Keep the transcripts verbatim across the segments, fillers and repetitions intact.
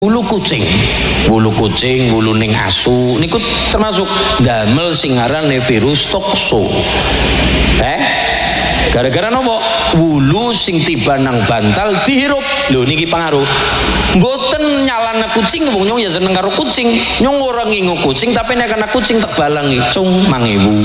Wulu kucing, wulu kucing, wulu ning asu, niku termasuk damel sing arane virus tokso. Eh, gara-gara nopo? Wulu sing tiba nang bantal dihirup. Lho niki pengaruh. Mboten nyalana kucing, wong nyong ya seneng karo kucing. Nyong ora ngingu kucing, tapi nek ana kucing tak balangi, cung mangewu.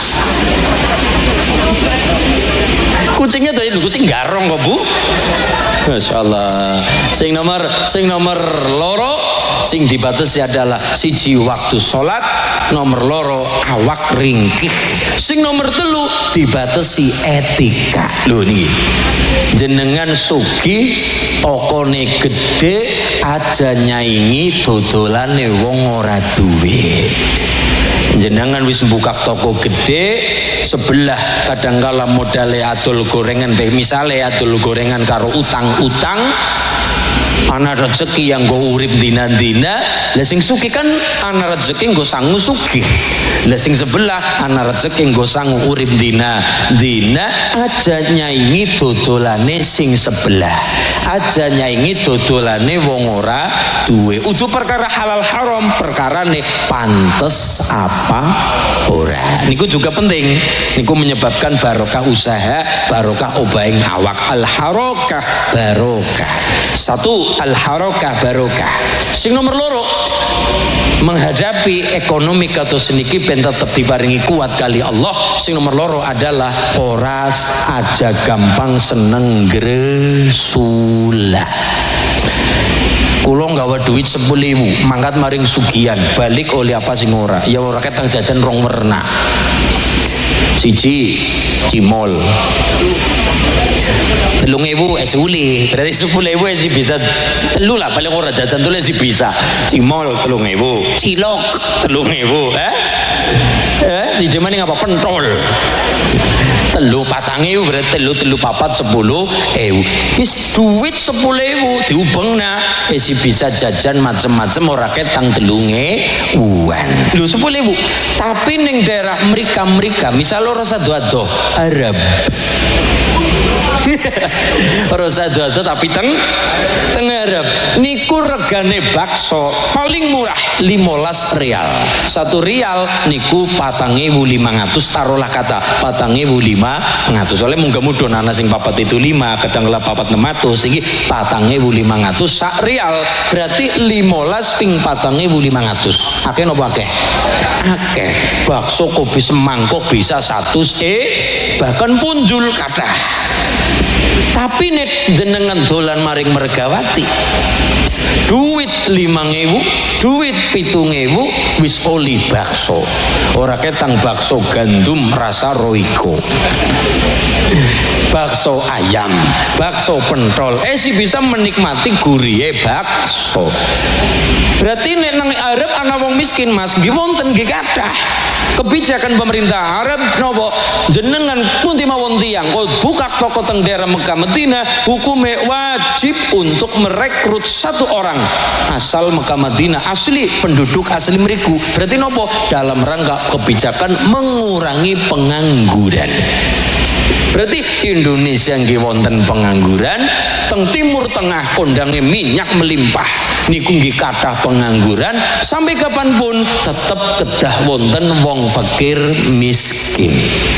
Kucingnya tadi kucing garong kok Bu. Masya Allah. Sing nomor sing nomor loro sing dibatasi adalah siji waktu sholat, nomor loro awak ringkih. Sing nomor telu dibatasi etika. Lho niki jenengan sugih tokone gede aja nyaingi dodolane wong ora duwe. Jenengan wis buka toko gede sebelah kadangkala modale adol gorengan, misale adol gorengan karo utang-utang, ana rezeki yang go urip dina-dina. Lah sing sugih kan ana rezeki nggo sangu sugih. Lah sing sebelah ana rezeki nggo sangu urip dina-dina, aja nyaingi dodolane sing sebelah. Aja nyaingi dodolane wong ora duwe. Udu perkara halal haram, perkarane pantes apa ora. Niku juga penting. Niku menyebabkan barokah usaha, barokah obahing awak. Al harokah barokah. Satu al harokah barokah. Sing nomor loro menghadapi ekonomi kados niki ben tetep diparingi kuat kali Allah. Sing nomor loro adalah oras aja gampang seneng gresulah. Kulo nggawa duit sepuluh ribu mangkat maring sugian balik oleh apa sing ora ya ora ketang jajan rong werna. Siji cimol telung ewu es uli berarti sepuluh ewu sih bisa telu lah paling ora jajan tuh sih bisa. Cimol telung ewu, cilok telung ewu, eh eh di zaman ini apa pentol telu patang ewu berarti telu telu papat sepuluh ewu. Is duit sepuluh ewu diubeng na eh sih bisa jajan macem-macem ora ketang telung ewuan. Lu sepuluh ewu tapi neng daerah mereka-mereka misal ora sado-ado Arab Rosa dodo tapi teng teng Arab niku regane bakso paling murah limolas rial. Satu rial niku patang ewu lima ratus, taruhlah kata patang ewu lima ratus. Soalnya munggah mudon ana sing papat itu lima, kadang kala papat enam ratus, iki patang ewu lima ratus sak rial berarti limolas ping patang ewu lima ratus. Akeh napa akeh? Akeh. Bakso kopi semangkok bisa satu eh bahkan punjul kathah. Tapi nek jenengan dolan maring Mergawati duit limang ewu, duit pitung ewu wis oli bakso. Ora ketang bakso gandum rasa roiko, bakso ayam, bakso pentol, eh sih bisa menikmati gurih bakso. Berarti nek nang Arab ana wong miskin Mas, nggih wonten nggih kathah. Kebijakan pemerintah Arab nopo jenengan pun mawon tiyang kok buka toko teng daerah Mekah Madinah hukume wajib untuk merekrut satu orang asal Mekah Madinah asli penduduk asli meriku. Berarti nopo dalam rangka kebijakan mengurangi pengangguran. Berarti Indonesia nggih wonten pengangguran, teng Timur Tengah kondange minyak melimpah niku nggih kathah pengangguran, sampai kapanpun tetep kedah wonten wong fakir miskin.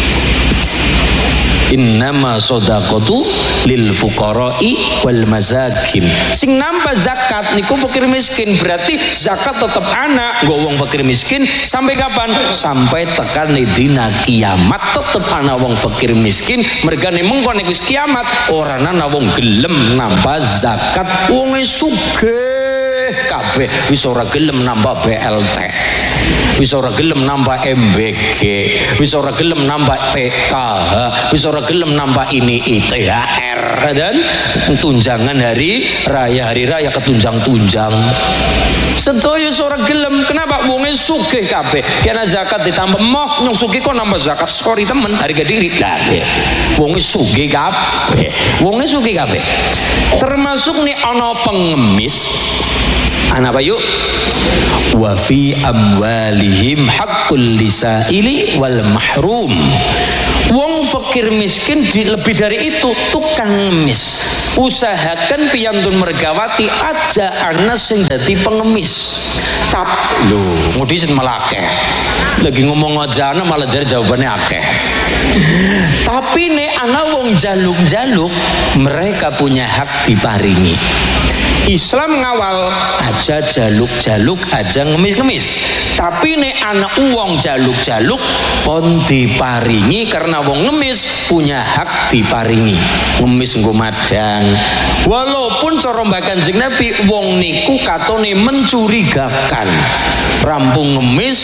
Innama sodaqatu lil fuqara'i wal masakin. Sing nampa zakat niku fakir miskin, berarti zakat tetep ana nggo wong fakir miskin sampai kapan? Sampai tekan dina kiamat tetep ana wong fakir miskin. Mergane mengko nek wis kiamat ora ana wong gelem nampa zakat. Wong sugih kabeh wis ora gelem nambah B L T, wis ora gelem nambah M B G, wis ora gelem nambah P K H, wis ora gelem nambah ini I T H R dan tunjangan hari raya, hari raya ketunjang-tunjang. Sedaya ora gelem. Kenapa? Wonge sugih kabeh. Kena zakat ditambah moh nyong sugih kok nambah zakat. Sorry temen, harga diri. Lah wonge sugih kabeh. Wonge sugih kabeh. Termasuk nih ana pengemis. Ana apa yuk? Wa fi amwalihim haqqul lisaili wal mahrum. Wong fakir miskin di, lebih dari itu tukang ngemis. Usahakan piyantun mergawati aja ana sing dadi pengemis. Tap lho ngudisen malah akeh. Lagi ngomong aja ana malah jare jawabannya akeh. Tapi nek ana wong jaluk-jaluk mereka punya hak diparingi. Islam ngawal aja jaluk-jaluk aja ngemis-ngemis. Tapi nek anak uang jaluk-jaluk kon diparingi karena wong ngemis punya hak diparingi. Ngemis nggo madang. Walaupun cara Mbah Kanjeng Nabi wong niku katone mencurigakan. Rampung ngemis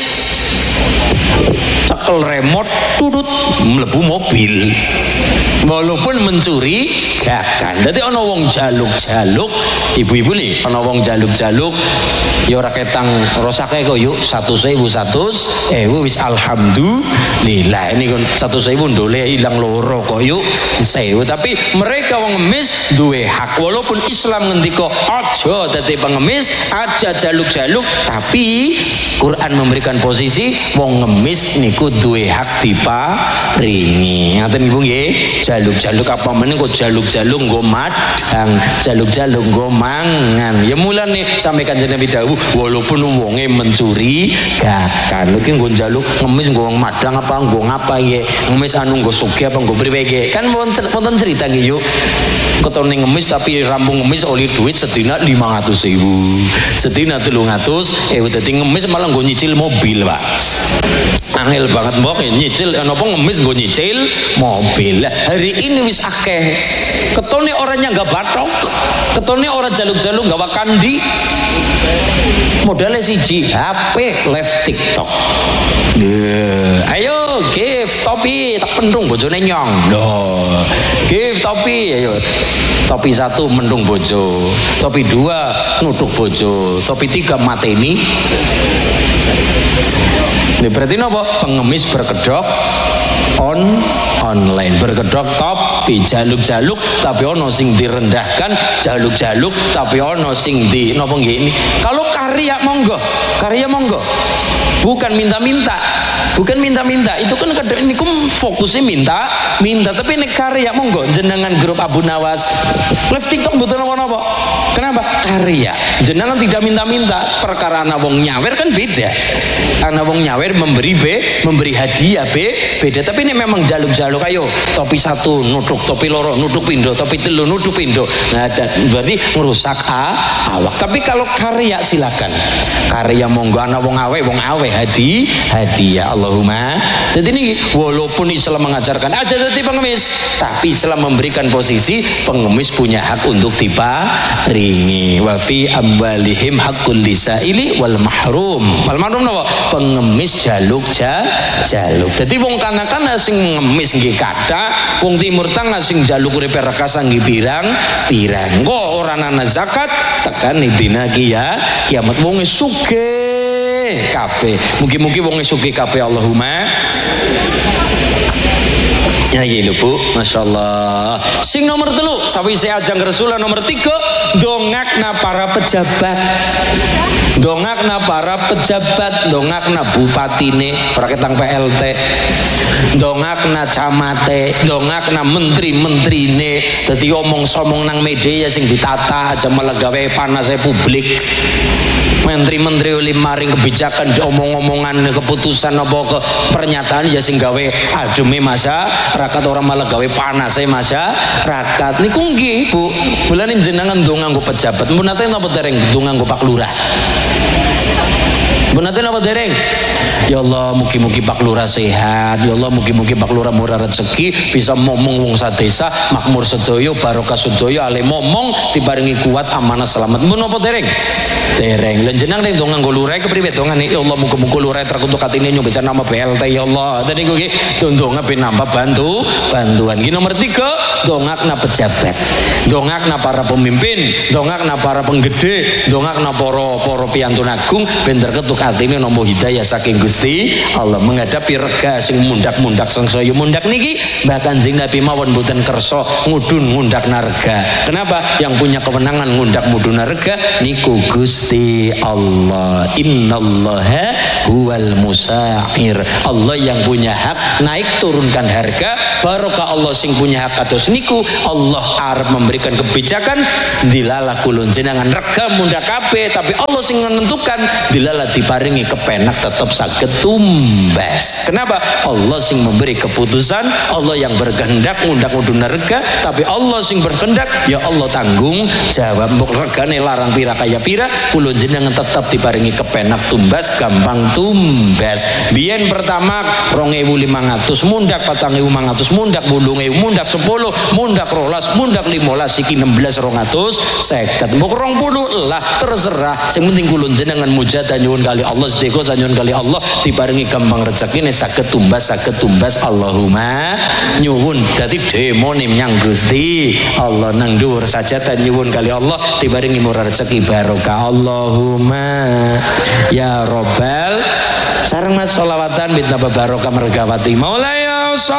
cekel remote tutut mlebu mobil. Walaupun mencurigakan. Dadi ana wong jaluk-jaluk, ibu-ibu nih, ana wong jaluk-jaluk ya ora ketang rosake kok yuk seratus ribu seratus ewu wis alhamdulillah. Ini kon seratus ribu ndole ilang loro kok yuk sewu. Tapi mereka wong ngemis duwe hak. Walaupun Islam ngendika aja dadi pengemis, aja jaluk-jaluk, tapi Quran memberikan posisi wong ngemis niku duwe hak diparingi. Ngaten Ibu nggih. Jaluk-jaluk apa meneh kok jaluk-jaluk nggo madang, jaluk-jaluk nggo mangan. Ya mulane sampe Kanjeng Nabi dawuh walaupun wonge mencurigakan. Iki nggo jaluk ngemis nggo madang apa nggo ngapa nggih? Ngemis anu nggo sugih apa nggo priwe nggih? Kan wonten wonten cerita nggih yuk. Ketone ngemis tapi rampung ngemis oleh duit sedina lima ratus ribu. Sedina telung atus ewu dadi ngemis malah nggo nyicil mobil, Pak. Angel banget mbok nyicil napa ngemis nggo nyicil mobil. Hari ini wis akeh ketone orangnya nggak batok, ketone orang jaluk-jaluk gawa kandi, modalnya siji H P live TikTok. Yeah. Ayo give topi tak pendung bojone nyong. Loh, give topi ayo. Topi satu mendung bojo, topi dua nutuk bojo, topi tiga mateni. Ini berarti apa? Pengemis berkedok on online, berkedok topi jaluk-jaluk tapi ono sing direndahkan, jaluk-jaluk tapi ono sing di nopo gini. Kalau karya monggo, karya monggo, bukan minta-minta, bukan minta-minta. Itu kan ini kum fokusnya minta, minta. Tapi ini karya monggo. Jenengan grup Abu Nawas, live TikTok betul nopo-nopo. Kenapa? Karya. Jenengan tidak minta-minta. Perkara anak wong nyawer kan beda. Anak wong nyawer memberi B, memberi hadiah B, beda. Tapi ini memang jaluk-jaluk. Ayo topi satu nutuk, topi loro nutuk pindo, topi telu nutuk pindo. Nah, dan berarti merusak a, awak. Tapi kalau karya silakan. Karya monggo anak wong awe, wong awe hadi, hadiah Allahumma. Jadi ini walaupun Islam mengajarkan aja jadi pengemis, tapi Islam memberikan posisi pengemis punya hak untuk diparingi. Wa fi amwalihim haqqul lisaili wal mahrum. Wal mahrum napa? Pengemis jaluk jaluk. Jadi wong kana-kana sing ngemis nggih kathah, wong Timur Tengah sing jaluk uripe rekasa nggih pirang-pirang. Kok ora ana zakat tekan dina ya kiamat wong sugih kabeh. Mugi-mugi wong sugih kabeh Allahumma. Ya gitu Bu, Masya Allah. Sing nomor telu, sawise ajang Rasulullah nomor tiga, dongakna para pejabat. Dongakna para pejabat, dongakna bupatine, ora ketang P L T. Dongakna camate, dongakna menteri-menterine. Dadi omong-somong nang media sing ditata aja malah gawe panase publik. Menteri-menteri oleh maring kebijakan omong-omongan keputusan apa ke pernyataan ya sing gawe ademe masyarakat orang malah gawe panase masyarakat. Niku nggih Bu, bulan jenengan donga nggo pejabat. Mun nate napa dereng donga nggo Pak Lurah? Mun nate napa dereng? Ya Allah mugi-mugi Pak Lurah sehat. Ya Allah mugi-mugi Pak Lurah murah rezeki, bisa momong wong sadesa, makmur sedaya, barokah sedaya, ale momong diparingi kuat amanah selamat. Mun napa dereng? Dereng. Lan jeneng ning donga nggo lurah kepriwe dongane? Ya Allah muga-muga lurah terkutuk atine nyoba bisa nama B L T ya Allah. Tadi gue donga ben nambah bantu bantuan. Ki nomor tiga, dongakna pejabat. Dongakna para pemimpin, dongakna para penggede, dongakna para para piyantun agung ben terketuk atine nampa hidayah saking Gusti Allah menghadapi rega sing mundak-mundak sangsaya mundak niki Mbah Kanjeng Nabi mawon mboten kersa ngudun ngundak narga. Kenapa? Yang punya kewenangan ngundak mudun narga niku Gus Gusti Allah. Innallaha huwal musair. Allah yang punya hak naik turunkan harga. Barokah Allah sing punya hak kados niku. Allah arep memberikan kebijakan dilala kulun jenengan rega mundhak kabeh, tapi Allah sing menentukan dilala diparingi kepenak tetap saged tumbas. Kenapa? Allah sing memberi keputusan, Allah yang berkehendak ngundak nguduna rega, tapi Allah sing berkehendak ya Allah tanggung jawab. Mbok regane larang pira kaya pira, kula jenengan tetap diparingi kepenak tumbas, gampang tumbas. Biyen pertama dua ribu lima ratus mundak, patang ribu lima ratus mundak, bulung ribu mundak, sepuluh mundak, rolas mundak, limolas, iki enam belas rong atus seket, mbok rong puluh lah terserah. Sing penting kula jenengan mujadah nyuwun kali Allah, sedekah nyuwun kali Allah diparingi gampang rezekine saged tumbas, saged tumbas. Allahumma nyuwun. Dadi demo nyang Gusti Allah nang dhuwur sajatan nyuwun kali Allah diparingi murah rezeki barokah. Allahumma ya robbal sareng mas sholawatan bintang barokah mergawati maulaya.